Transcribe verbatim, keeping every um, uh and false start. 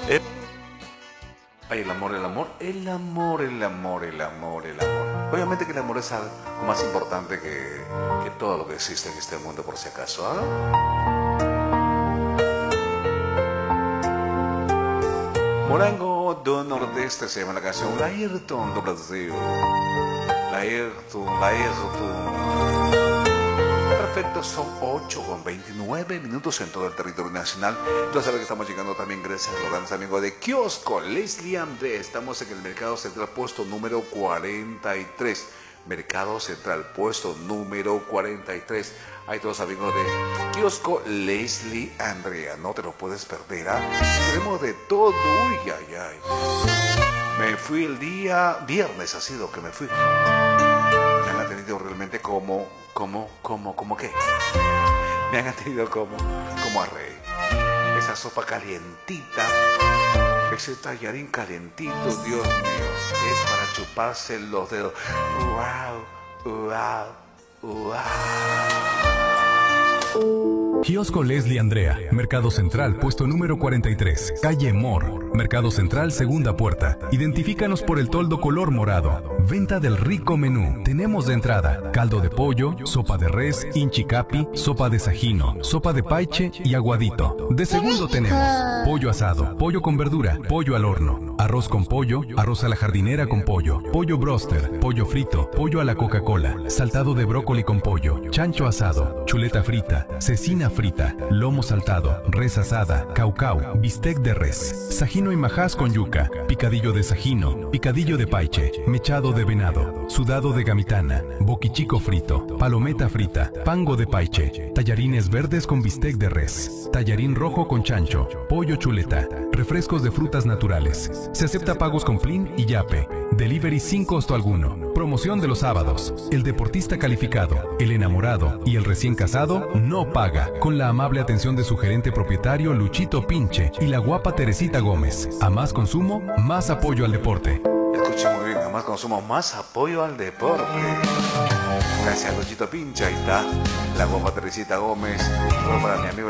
Eh, Ay, el amor, el amor, el amor, el amor, el amor, el amor. Obviamente que el amor es algo más importante que, que todo lo que existe en este mundo, por si acaso, ¿ah? Morango do Nordeste se llama la canción Laerton do Brasil. Laerton, Laerton. Perfecto, son ocho con veintinueve minutos en todo el territorio nacional. Ya saben que estamos llegando también gracias a los grandes amigos de Kiosco Leslie André. Estamos en el Mercado Central, puesto número cuarenta y tres. Mercado Central, puesto número cuarenta y tres. Hay todos amigos de Kiosco Leslie Andrea. No te lo puedes perder, ¿ah? Tenemos de todo. Uy, ay, ay. Me fui el día viernes, ha sido que me fui. Me han atendido realmente como, como, como, como qué. Me han atendido como, como a rey. Esa sopa calientita, ese tallarín calientito, Dios mío, es para chuparse los dedos. Wow, wow, wow. Kiosco Leslie Andrea, Mercado Central, puesto número cuarenta y tres, calle Mor, Mercado Central, segunda puerta. Identifícanos por el toldo color morado. Venta del rico menú. Tenemos de entrada caldo de pollo, sopa de res, inchicapi, sopa de sajino, sopa de paiche y aguadito. De segundo tenemos pollo asado, pollo con verdura, pollo al horno, arroz con pollo, arroz a la jardinera con pollo, pollo broster, pollo frito, pollo a la Coca-Cola, saltado de brócoli con pollo, chancho asado, chuleta frita, cecina frita, lomo saltado, res asada, caucau, bistec de res, sajino y majás con yuca, picadillo de sajino, picadillo de paiche, mechado de venado, sudado de gamitana, boquichico frito, palometa frita, pango de paiche, tallarines verdes con bistec de res, tallarín rojo con chancho, pollo chuleta, refrescos de frutas naturales. Se acepta pagos con Plin y Yape. Delivery sin costo alguno. Promoción de los sábados. El deportista calificado, el enamorado y el recién casado no paga. Con la amable atención de su gerente propietario Luchito Pinche y la guapa Teresita Gómez. A más consumo, más apoyo al deporte. Escucha muy bien, a más consumo, más apoyo al deporte. Gracias a Luchito Pinche, ahí está la guapa Teresita Gómez. Todo para mi amigo